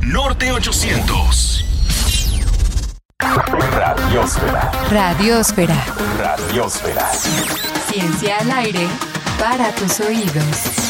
Norte 800. Radiósfera. Radiósfera. Radiósfera. Ciencia al aire para tus oídos.